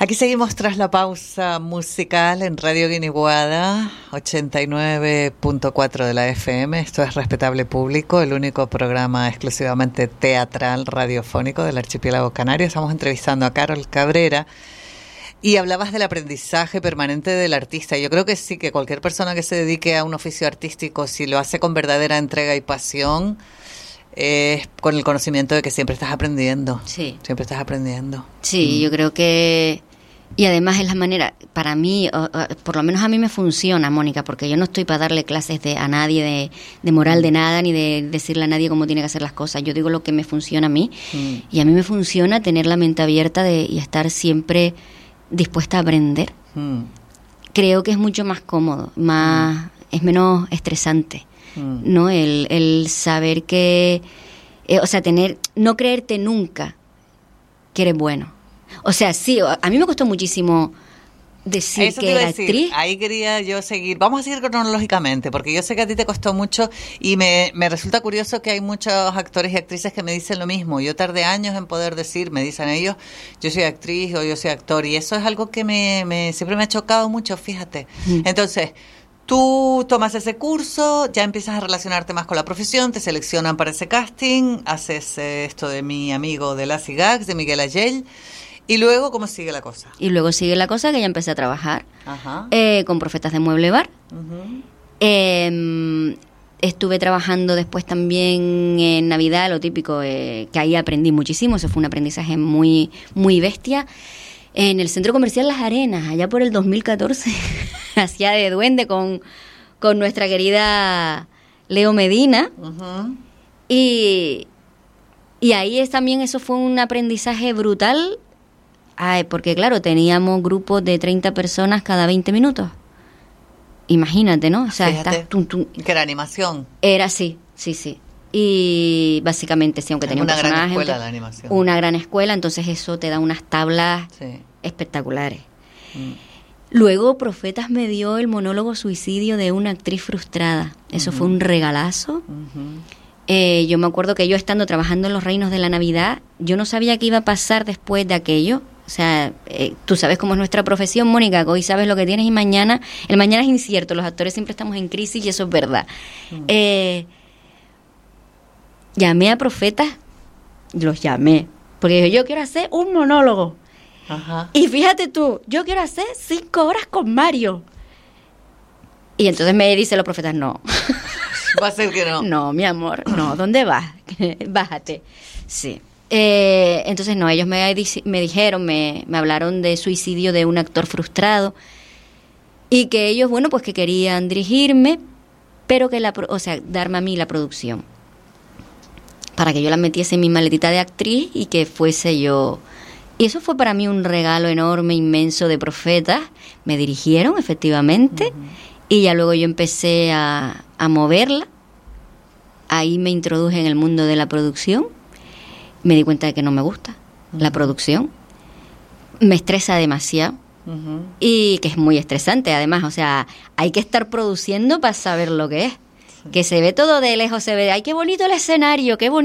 Aquí seguimos tras la pausa musical en Radio Guiniguada, 89.4 de la FM. Esto es Respetable Público, el único programa exclusivamente teatral radiofónico del archipiélago canario. Estamos entrevistando a Carol Cabrera y hablabas del aprendizaje permanente del artista. Yo creo que sí, que cualquier persona que se dedique a un oficio artístico, si lo hace con verdadera entrega y pasión, con el conocimiento de que siempre estás aprendiendo. Sí. Siempre estás aprendiendo. Sí, yo creo que... Y además es la manera, para mí, por lo menos a mí me funciona, Mónica, porque yo no estoy para darle clases a nadie de moral de nada, ni de decirle a nadie cómo tiene que hacer las cosas. Yo digo lo que me funciona a mí, y a mí me funciona tener la mente abierta y estar siempre dispuesta a aprender. Creo que es mucho más cómodo, es menos estresante, ¿no? El saber que, o sea, no creerte nunca que eres bueno. O sea, sí, a mí me costó muchísimo decir eso que te iba era a decir. actriz. Ahí quería yo seguir. Vamos a seguir cronológicamente, porque yo sé que a ti te costó mucho y me resulta curioso que hay muchos actores y actrices que me dicen lo mismo. Yo tardé años en poder decir, me dicen ellos, yo soy actriz o yo soy actor, y eso es algo que siempre me ha chocado mucho, fíjate. Entonces, tú tomas ese curso, ya empiezas a relacionarte más con la profesión, te seleccionan para ese casting, haces esto de mi amigo de Lassie Gags, de Miguel Ayel. ¿Y luego cómo sigue la cosa? Y luego sigue la cosa que ya empecé a trabajar con Profetas de Mueble Bar. Estuve trabajando después también en Navidad, lo típico, que ahí aprendí muchísimo. Eso fue un aprendizaje muy, muy bestia. En el Centro Comercial Las Arenas, allá por el 2014, hacía de duende con nuestra querida Leo Medina. Y ahí también eso fue un aprendizaje brutal. Porque claro, teníamos grupos de 30 personas cada 20 minutos. Imagínate, ¿no? O sea, fíjate, que era animación. Era sí. Y básicamente sí, aunque tenía un personaje. Una gran escuela la animación. Una gran escuela, entonces eso te da unas tablas espectaculares. Luego Profetas me dio el monólogo Suicidio de una actriz frustrada. Eso fue un regalazo. Yo me acuerdo que yo estando trabajando en Los Reinos de la Navidad, yo no sabía qué iba a pasar después de aquello. O sea, tú sabes cómo es nuestra profesión, Mónica, que hoy sabes lo que tienes y el mañana es incierto. Los actores siempre estamos en crisis y eso es verdad. Llamé a Profetas, los llamé, porque yo quiero hacer un monólogo. Y fíjate tú, yo quiero hacer 5 horas con Mario. Y entonces me dice los Profetas, no. Va a ser que no. No, mi amor, no, ¿dónde vas? Bájate. Sí. Entonces no, ellos me dijeron, me hablaron de Suicidio de un actor frustrado y que ellos, bueno, pues que querían dirigirme, pero que darme a mí la producción para que yo la metiese en mi maletita de actriz y que fuese yo. Y eso fue para mí un regalo enorme, inmenso de Profetas. Me dirigieron, efectivamente, y ya luego yo empecé a moverla. Ahí me introduje en el mundo de la producción. Me di cuenta de que no me gusta la producción. Me estresa demasiado. Y que es muy estresante, además. O sea, hay que estar produciendo para saber lo que es. Que se ve todo de lejos, se ve, ¡ay, qué bonito el escenario, qué bonito!